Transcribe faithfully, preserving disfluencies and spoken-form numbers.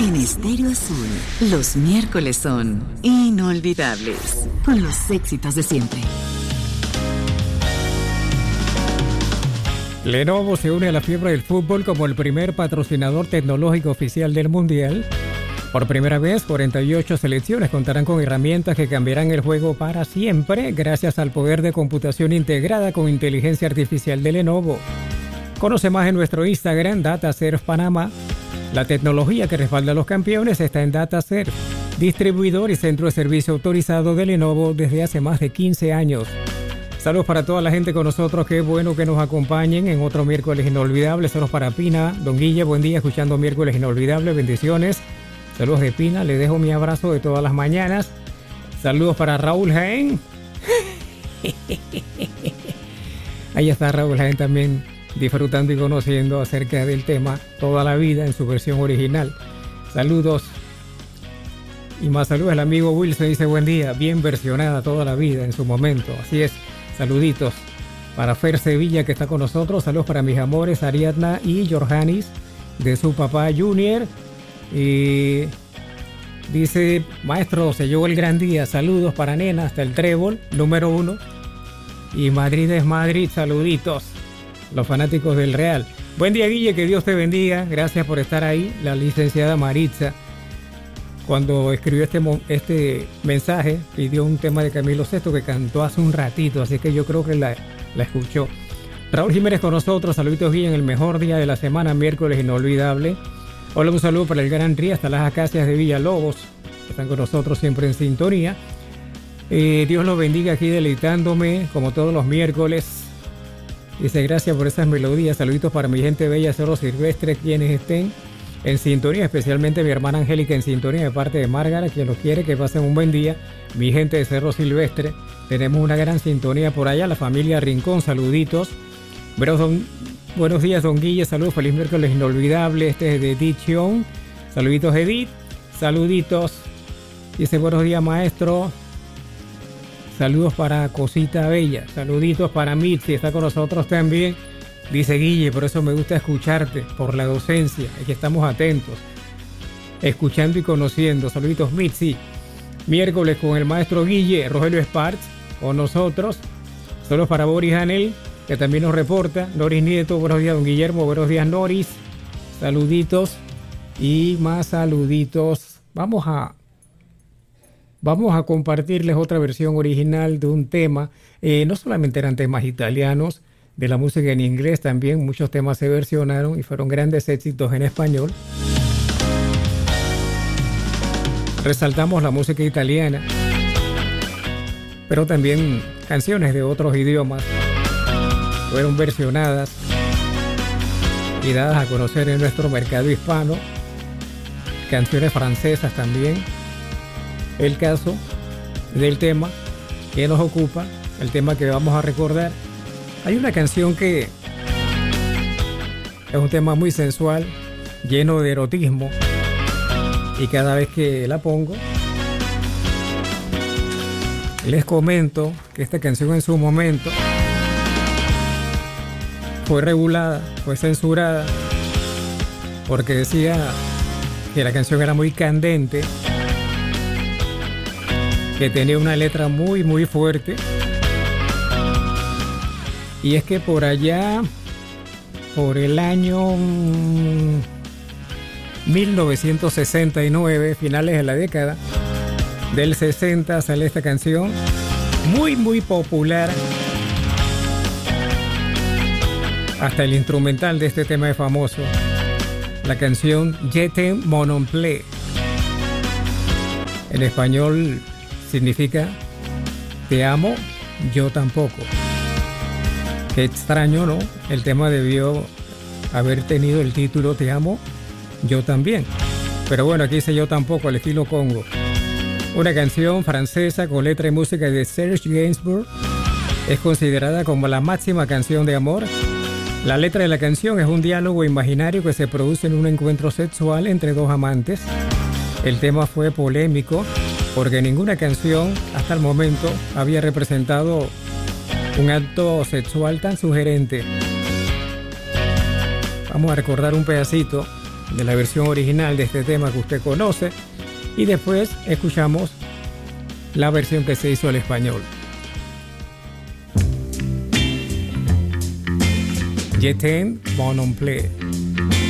En Estéreo Azul, los miércoles son inolvidables, con los éxitos de siempre. Lenovo se une a la fiebre del fútbol como el primer patrocinador tecnológico oficial del Mundial. Por primera vez, cuarenta y ocho selecciones contarán con herramientas que cambiarán el juego para siempre gracias al poder de computación integrada con inteligencia artificial de Lenovo. Conoce más en nuestro Instagram, DataServe Panamá. La tecnología que respalda a los campeones está en DataServe, distribuidor y centro de servicio autorizado de Lenovo desde hace más de quince años. Saludos para toda la gente con nosotros, qué bueno que nos acompañen en otro miércoles inolvidable. Saludos para Pina, Don Guille, buen día escuchando miércoles inolvidable, bendiciones. Saludos de Pina, le dejo mi abrazo de todas las mañanas. Saludos para Raúl Jaén. Ahí está Raúl Jaén también disfrutando y conociendo acerca del tema Toda la Vida en su versión original. Saludos. Y más saludos al amigo Wilson, dice buen día, bien versionada Toda la Vida en su momento. Así es, saluditos para Fer Sevilla que está con nosotros. Saludos para mis amores Ariadna y Jorjanis de su papá Junior. Y dice, maestro, se llegó el gran día, saludos para Nena hasta el Trébol, número uno. Y Madrid es Madrid, saluditos, los fanáticos del Real. Buen día, Guille, que Dios te bendiga, gracias por estar ahí. La licenciada Maritza, cuando escribió este, este mensaje, pidió un tema de Camilo Sesto que cantó hace un ratito, así que yo creo que la, la escuchó. Raúl Jiménez con nosotros, saluditos, Guille, en el mejor día de la semana, miércoles inolvidable. Hola, un saludo para el Gran Río hasta las Acacias de Villalobos, que están con nosotros siempre en sintonía. Eh, Dios los bendiga aquí deleitándome como todos los miércoles. Dice gracias por esas melodías. Saluditos para mi gente bella Cerro Silvestre, quienes estén en sintonía, especialmente mi hermana Angélica en sintonía de parte de Márgara, quien los quiere, que pasen un buen día. Mi gente de Cerro Silvestre, tenemos una gran sintonía por allá. La familia Rincón, saluditos. Pero son... Buenos días, Don Guille, saludos, feliz miércoles inolvidable, este es de Edith Chion, saluditos Edith, saluditos, dice buenos días maestro, saludos para Cosita Bella, saluditos para Mitzi, está con nosotros también, dice Guille, por eso me gusta escucharte, por la docencia, aquí estamos atentos, escuchando y conociendo, saluditos Mitzi, miércoles con el maestro Guille, Rogelio Sparks, con nosotros, saludos para Boris Hanel, que también nos reporta, Noris Nieto, buenos días don Guillermo, buenos días Noris, saluditos y más saluditos. Vamos a, vamos a compartirles otra versión original de un tema, eh, no solamente eran temas italianos, de la música en inglés también, muchos temas se versionaron y fueron grandes éxitos en español. Resaltamos la música italiana, pero también canciones de otros idiomas fueron versionadas y dadas a conocer en nuestro mercado hispano, canciones francesas también. El caso del tema que nos ocupa, el tema que vamos a recordar, hay una canción que es un tema muy sensual, lleno de erotismo, y cada vez que la pongo les comento que esta canción en su momento fue regulada, fue censurada, porque decía que la canción era muy candente, que tenía una letra muy muy fuerte. Y es que por allá, por el año mil novecientos sesenta y nueve, finales de la década del sesenta, sale esta canción muy muy popular. Hasta el instrumental de este tema es famoso. La canción Je t'aime mon non plus. En español significa te amo, yo tampoco. Qué extraño, ¿no? El tema debió haber tenido el título Te amo, yo también. Pero bueno, aquí dice yo tampoco, al estilo Congo. Una canción francesa con letra y música de Serge Gainsbourg. Es considerada como la máxima canción de amor. La letra de la canción es un diálogo imaginario que se produce en un encuentro sexual entre dos amantes. El tema fue polémico porque ninguna canción hasta el momento había representado un acto sexual tan sugerente. Vamos a recordar un pedacito de la versión original de este tema que usted conoce, y después escuchamos la versión que se hizo al español. Je t'aime, bon on play.